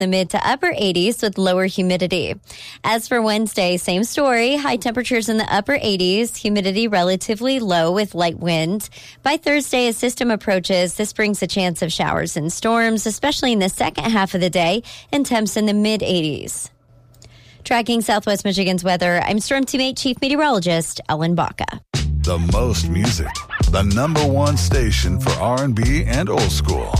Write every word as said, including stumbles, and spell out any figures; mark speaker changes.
Speaker 1: The mid to upper eighties with lower humidity. As for Wednesday, same story. High temperatures in the upper eighties, humidity relatively low with light wind. By Thursday, as system approaches, this brings a chance of showers and storms, especially in the second half of the day, and temps in the mid eighties. Tracking Southwest Michigan's weather, I'm Storm Teammate Chief Meteorologist Ellen Baca.
Speaker 2: The most music, the number one station for R and B and old school.